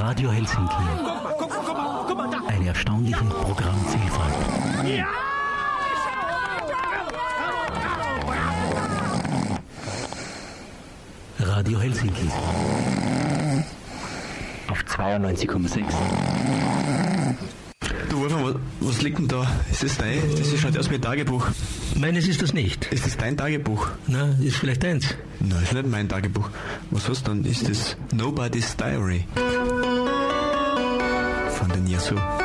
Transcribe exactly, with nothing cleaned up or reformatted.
Radio Helsinki. Eine erstaunliche Programmvielfalt. Radio Helsinki. Auf zweiundneunzig Komma sechs. Du Wolfgang, was, was liegt denn da? Ist das dein? Das schaut aus wie ein Tagebuch. Meines ist das nicht. Ist das dein Tagebuch? Na, ist vielleicht deins. Nein, ist nicht mein Tagebuch. Was hast du dann? Ist das Nobody's Diary? Von den Yasu.